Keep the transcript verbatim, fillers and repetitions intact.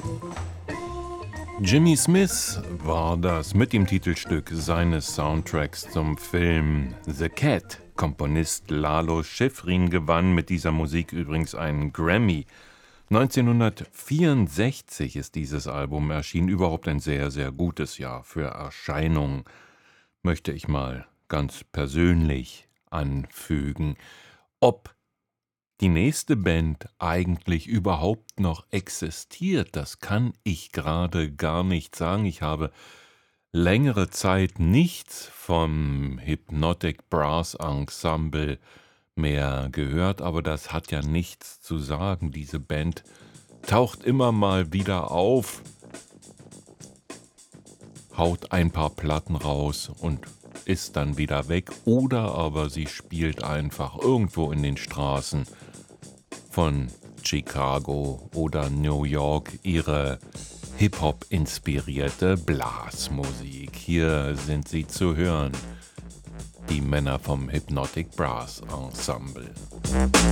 Jimmy Smith war das mit dem Titelstück seines Soundtracks zum Film The Cat. Komponist Lalo Schifrin gewann mit dieser Musik übrigens einen Grammy. neunzehnhundertvierundsechzig ist dieses Album erschienen, überhaupt ein sehr, sehr gutes Jahr für Erscheinungen, möchte ich mal ganz persönlich anfügen. Ob die nächste Band eigentlich überhaupt noch existiert, das kann ich gerade gar nicht sagen. Ich habe längere Zeit nichts vom Hypnotic Brass Ensemble mehr gehört, aber das hat ja nichts zu sagen. Diese Band taucht immer mal wieder auf, haut ein paar Platten raus und ist dann wieder weg, oder aber sie spielt einfach irgendwo in den Straßen von Chicago oder New York ihre Hip-Hop-inspirierte Blasmusik. Hier sind sie zu hören, die Männer vom Hypnotic Brass Ensemble.